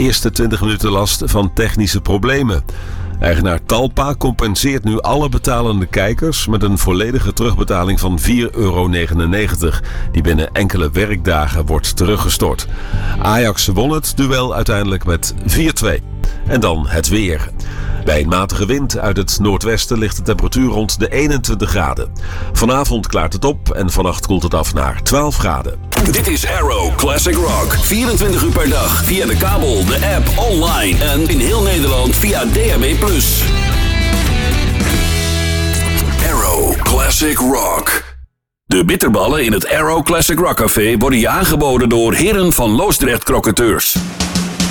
eerste 20 minuten last van technische problemen. Eigenaar Talpa compenseert nu alle betalende kijkers met een volledige terugbetaling van €4,99, die binnen enkele werkdagen wordt teruggestort. Ajax won het duel uiteindelijk met 4-2. En dan het weer. Bij een matige wind uit het noordwesten ligt de temperatuur rond de 21 graden. Vanavond klaart het op en vannacht koelt het af naar 12 graden. Dit is Arrow Classic Rock. 24 uur per dag via de kabel, de app, online en in heel Nederland via DAB+. Arrow Classic Rock. De bitterballen in het Arrow Classic Rock Café worden je aangeboden door Heren van Loosdrecht Crocateurs.